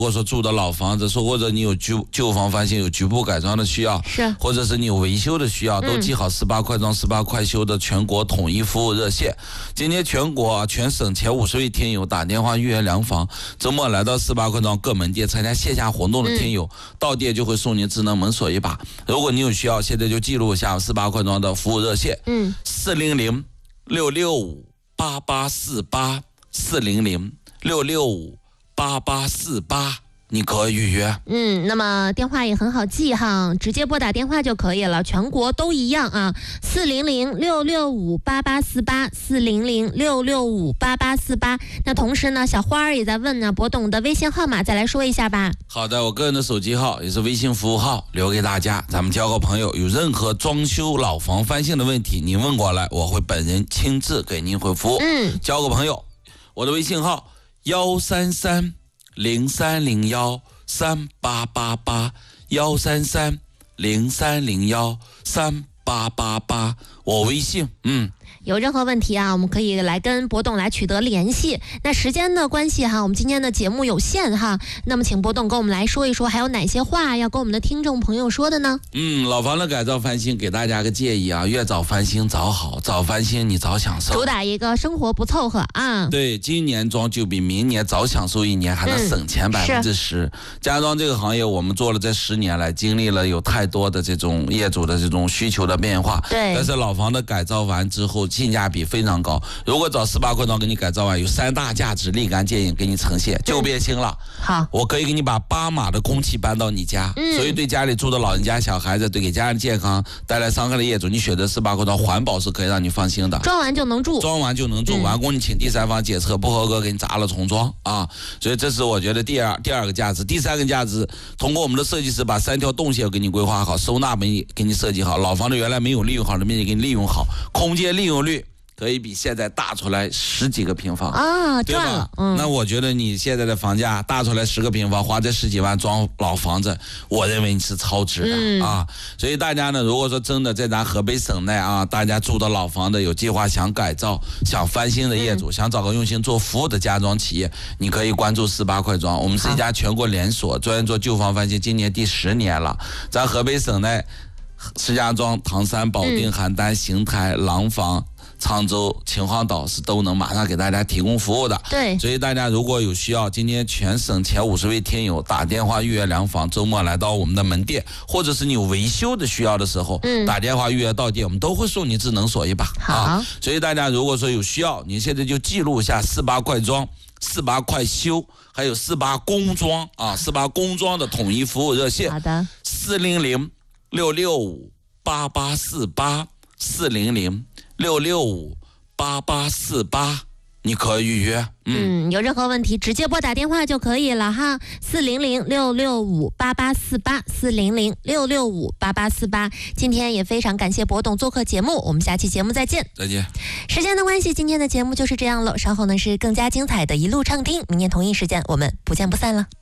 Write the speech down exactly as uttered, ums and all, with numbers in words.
如果说住的老房子，说或者你有旧旧房翻新有局部改装的需要， 是， 或者是你有维修的需要，都记好四八快装、四八快修的全国统一服务热线。今天全国、啊、全省前五十位听友打电话预约量房，周末来到四八快装各门店参加线下活动的听友，嗯、到店就会送您智能门锁一把。如果你有需要，现在就记录一下四八快装的服务热线，嗯，四零零六六五八八四八，四零零六六五八八四八，你可以预约。 嗯，那么电话也很好记哈，直接拨打电话就可以了，全国都一样啊，四零零六六五八八四八，四零零六六五八八四八。那同时呢，小花儿也在问呢，博董的微信号码再来说一下吧。 好的，我个人的手机号也是微信服务号，留给大家，咱们交个朋友。有任何装修老房翻新的问题，您问过来，我会本人亲自给您回复。嗯，交个朋友，我的微信号幺三三零三零幺三八八八，幺三三零三零幺三八八八，我微信。嗯， 有任何问题啊，我们可以来跟博董来取得联系。那时间的关系哈，我们今天的节目有限哈，那么请博董跟我们来说一说，还有哪些话要跟我们的听众朋友说的呢？ 嗯，老房的改造翻新，给大家个建议啊，越早翻新早好，早翻新你早享受， 主打一个生活不凑合啊。 对，今年装就比明年早享受一年，还能省钱百分之十。家装这个行业，我们做了这十年来，经历了有太多的这种业主的这种需求的变化。 对， 但是老房的改造完之后，性价比非常高。如果找四八快装给你改造完，有三大价值立竿见影给你呈现，就变新了。 好， 我可以给你把八码的空气搬到你家，嗯、所以对家里住的老人家、小孩子，对给家人健康带来伤害的业主，你选择四八快装，环保是可以让你放心的。 装完就能住， 装完就能住，嗯、完工你请第三方检测不合格，给你砸了重装啊！所以这是我觉得第二第二个价值，第三个价值，通过我们的设计师把三条动线给你规划好，收纳给你给你设计好，老房子原来没有利用好的面积给你利用好，空间利用率可以比现在大出来十几个平方啊， 对吧？嗯，那我觉得你现在的房价大出来十个平方，花这十几万装老房子，我认为你是超值的、嗯、啊。所以大家呢，如果说真的在咱河北省内啊，大家住的老房子有计划想改造、想翻新的业主，嗯、想找个用心做服务的家装企业，你可以关注四八快装。我们是一家全国连锁，专业做旧房翻新，今年第十年了。咱河北省内，石家庄、唐山、保定、邯郸、邢台、廊坊、沧州、秦皇岛是都能马上给大家提供服务的。 对， 所以大家如果有需要，今天全省前五十位听友打电话预约量房，周末来到我们的门店，或者是你有维修的需要的时候，嗯、打电话预约到店，我们都会送你智能锁一把。 好、 啊，所以大家如果说有需要，你现在就记录一下四八快装、四八快修，还有四八工装啊，四八工装的统一服务热线。 好的， 四零零六六五八八四八，四零零六六五八八四八，你可以预约。 嗯, 嗯，有任何问题直接拨打电话就可以了哈，四零零六六五八八四八，四零零六六五八八四八。今天也非常感谢博董做客节目，我们下期节目再见。 再见。 时间的关系，今天的节目就是这样了，稍后呢是更加精彩的一路畅听，明天同一时间我们不见不散了。